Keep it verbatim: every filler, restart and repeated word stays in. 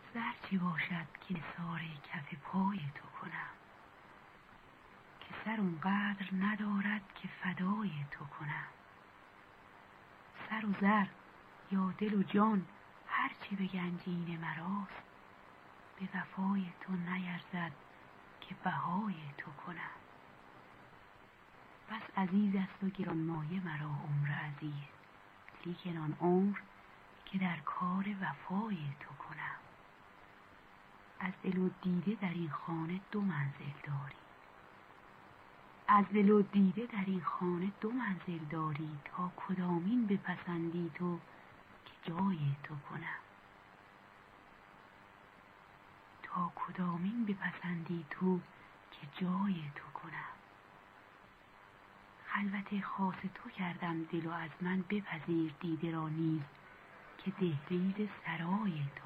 زر چی باشد که نثار کف پای تو کنم، که سر اونقدر ندارد که فدای تو کنم. سر و زر یا دل و جان هرچی به گنجین مراست، به وفای تو نیرزد که بهای تو کنم. بس عزیز است و گرانمایه مرا عمر عزیز، لیکن آن عمر که در کار وفای تو کنم. از دل و دیده در این خانه دو منزل داری، از دل و دیده در این خانه دو منزل داری، تا کدامین بپسندی تو که جای تو کنم. تا کدامین بپسندی تو که جای تو کنم. خلوت خاص تو کردم دل و از من بپذیر دیده را نیز، که دهلیز سرای